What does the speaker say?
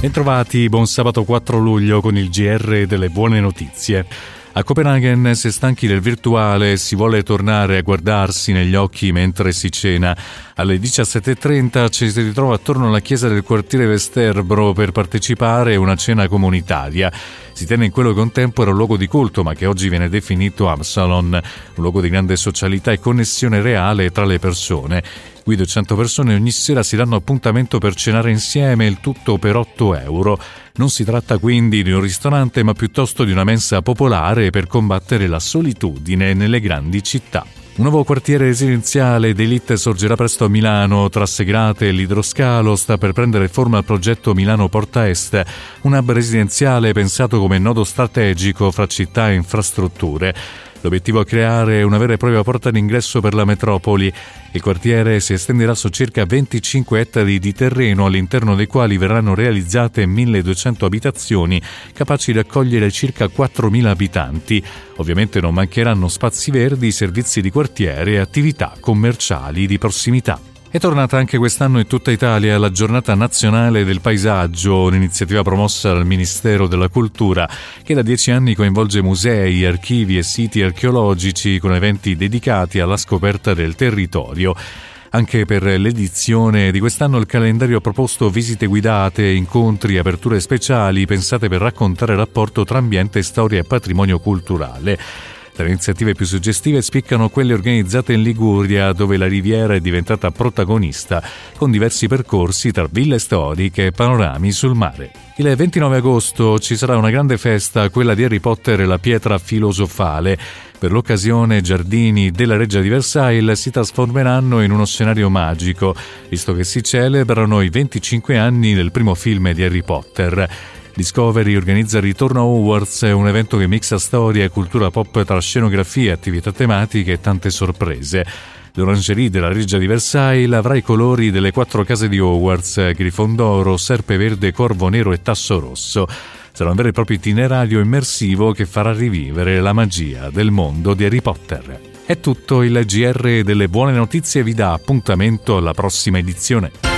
Bentrovati, buon sabato 4 luglio con il GR delle buone notizie. A Copenaghen si è stanchi del virtuale e si vuole tornare a guardarsi negli occhi mentre si cena. Alle 17.30 ci si ritrova attorno alla chiesa del quartiere Vesterbro per partecipare a una cena comunitaria. Si tiene in quello che un tempo era un luogo di culto, ma che oggi viene definito Absalon, un luogo di grande socialità e connessione reale tra le persone. Qui 200 persone ogni sera si danno appuntamento per cenare insieme, il tutto per €8. Non si tratta quindi di un ristorante, ma piuttosto di una mensa popolare per combattere la solitudine nelle grandi città. Un nuovo quartiere residenziale d'élite sorgerà presto a Milano. Tra Segrate e l'Idroscalo sta per prendere forma il progetto Milano Porta Est, un hub residenziale pensato come nodo strategico fra città e infrastrutture. L'obiettivo è creare una vera e propria porta d'ingresso per la metropoli. Il quartiere si estenderà su circa 25 ettari di terreno, all'interno dei quali verranno realizzate 1.200 abitazioni, capaci di accogliere circa 4.000 abitanti. Ovviamente non mancheranno spazi verdi, servizi di quartiere e attività commerciali di prossimità. È tornata anche quest'anno in tutta Italia la Giornata Nazionale del Paesaggio, un'iniziativa promossa dal Ministero della Cultura che da 10 anni coinvolge musei, archivi e siti archeologici con eventi dedicati alla scoperta del territorio. Anche per l'edizione di quest'anno il calendario ha proposto visite guidate, incontri e aperture speciali pensate per raccontare il rapporto tra ambiente, storia e patrimonio culturale. Tra le iniziative più suggestive spiccano quelle organizzate in Liguria, dove la riviera è diventata protagonista, con diversi percorsi tra ville storiche e panorami sul mare. Il 29 agosto ci sarà una grande festa, quella di Harry Potter e la pietra filosofale. Per l'occasione, i giardini della Reggia di Versailles si trasformeranno in uno scenario magico, visto che si celebrano i 25 anni del primo film di Harry Potter. Discovery organizza il Ritorno Awards, un evento che mixa storia e cultura pop tra scenografie, attività tematiche e tante sorprese. L'orangerie della Reggia di Versailles avrà i colori delle 4 case di Hogwarts: Grifondoro, Serpe Verde, Corvo Nero e Tasso Rosso. Sarà un vero e proprio itinerario immersivo che farà rivivere la magia del mondo di Harry Potter. È tutto, il GR delle buone notizie vi dà appuntamento alla prossima edizione.